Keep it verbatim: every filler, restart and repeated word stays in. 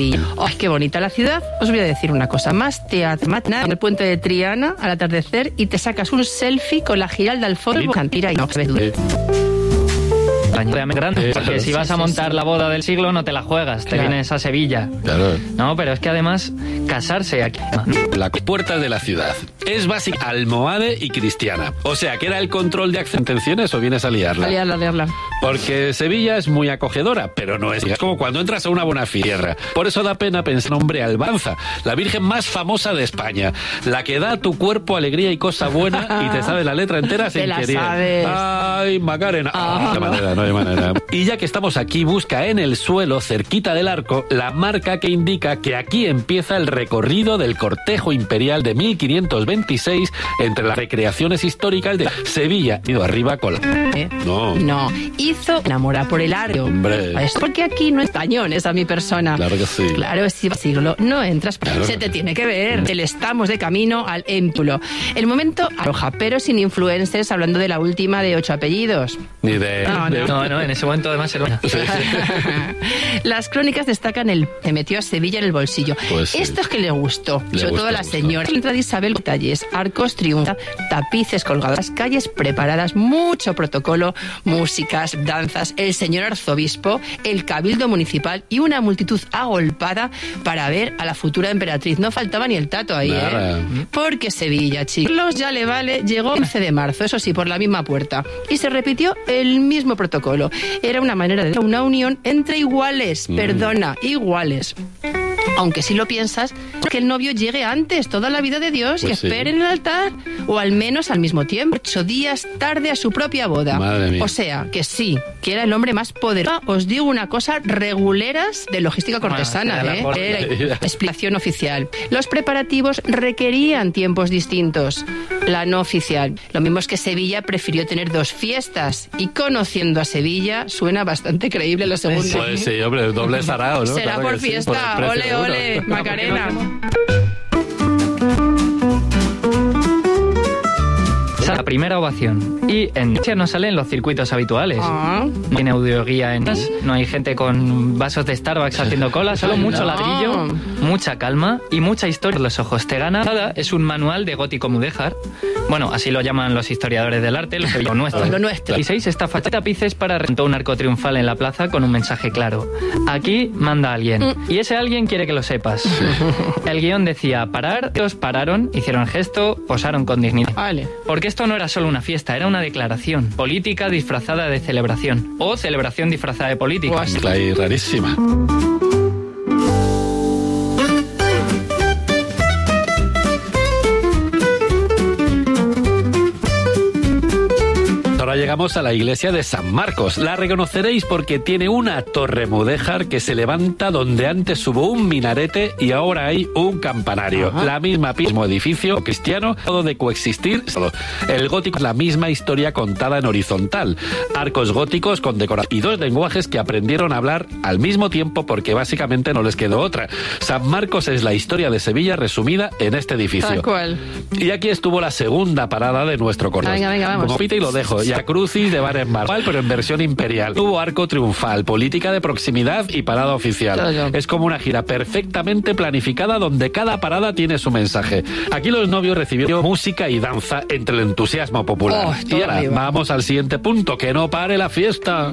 Sevilla. ¡Ay, qué bonita la ciudad! Os voy a decir una cosa más. Te atmatan en el puente de Triana al atardecer y te sacas un selfie con la Giralda al fondo. Cantira y no se ve. Grande, porque si vas a montar la boda del siglo no te la juegas, te Claro. vienes a Sevilla. Claro. No, pero es que además casarse aquí. La puerta de la ciudad es básica, almohade y cristiana. O sea, que era el control de intenciones o vienes a liarla. A liarla, a liarla. Porque Sevilla es muy acogedora, pero no es. Es como cuando entras a una buena tierra. Por eso da pena pensar en nombre Albanza, la virgen más famosa de España, la que da a tu cuerpo alegría y cosa buena y te sabe la letra entera sin Te la querer. sabes. Ay, Macarena. Ah, no hay manera, no hay manera. Y ya que estamos aquí, busca en el suelo, cerquita del arco, la marca que indica que aquí empieza el recorrido del cortejo imperial de mil quinientos veintiséis entre las recreaciones históricas de Sevilla. Ido arriba con la... ¿Eh? No. No. Hizo enamorar por el arco. Hombre. Es porque aquí no es cañones a mi persona. Claro que sí. Claro, si siglo no entras, Claro. se te tiene que ver. El estamos de camino al émpulo. El momento arroja, pero sin influencers, hablando de la última de ocho apellidos. Ni de... No, de- No, no, en ese momento además era... Las crónicas destacan el se metió a Sevilla en el bolsillo. Pues sí. Esto es que le gustó, Le sobre gustó, todo a la gustó. señora. Entra de Isabel, detalles, arcos triunfa, tapices colgados, las calles preparadas, mucho protocolo, músicas, danzas, el señor arzobispo, el cabildo municipal y una multitud agolpada para ver a la futura emperatriz. No faltaba ni el tato ahí, Nada. ¿eh? Porque Sevilla, chicos, ya le vale, llegó el once de marzo, eso sí, por la misma puerta. Y se repitió el mismo protocolo. Era una manera de una unión entre iguales, Mm. perdona, iguales. Aunque si lo piensas, que el novio llegue antes, toda la vida de Dios, Pues y sí. espere en el altar, o al menos al mismo tiempo, ocho días tarde a su propia boda. Madre mía. O sea, que sí, que era el hombre más poderoso. Os digo una cosa, reguleras de logística cortesana, Bueno, ¿eh? era la Era explicación oficial. Los preparativos requerían tiempos distintos. La no oficial. Lo mismo es que Sevilla prefirió tener dos fiestas, y conociendo a Sevilla, suena bastante creíble lo segundo. Pues sí, hombre, doble sarao, ¿no? Será Claro por que sí, fiesta. por el Ole, precio de ole, uno. Macarena. Esa es la primera ovación. Y en no salen los circuitos habituales. Ah. No hay audioguía en no hay gente con vasos de Starbucks haciendo cola, solo mucho No. ladrillo, mucha calma y mucha historia en los ojos. Te gana nada, es un manual de gótico mudéjar. Bueno, así lo llaman los historiadores del arte, lo lo nuestro. Lo nuestro. Y seis está fachada de tapices para rentar un arco triunfal en la plaza con un mensaje claro. Aquí manda alguien. Y ese alguien quiere que lo sepas. El guión decía parar, ellos pararon, hicieron gesto, posaron con dignidad. Vale. Porque esto no era solo una fiesta, era una declaración política disfrazada de celebración. O celebración disfrazada de política. Guas. Mezcla ahí rarísima. Ahora llegamos a la iglesia de San Marcos. La reconoceréis porque tiene una torre mudéjar que se levanta donde antes hubo un minarete y ahora hay un campanario. Ajá. La misma mismo edificio cristiano, todo de coexistir. El gótico es la misma historia contada en horizontal. Arcos góticos con decoración y dos lenguajes que aprendieron a hablar al mismo tiempo porque básicamente no les quedó otra. San Marcos es la historia de Sevilla resumida en este edificio. Tal cual. Y aquí estuvo la segunda parada de nuestro cortejo. Venga, venga, vamos. Como pita y lo dejo. Y a Crucis de Bar en Bar, pero en versión imperial. Tuvo arco triunfal, política de proximidad y parada oficial. Todo. Es como una gira perfectamente planificada donde cada parada tiene su mensaje. Aquí los novios recibieron música y danza entre el entusiasmo popular. Oh, todo y ahora arriba. vamos al siguiente punto, que no pare la fiesta.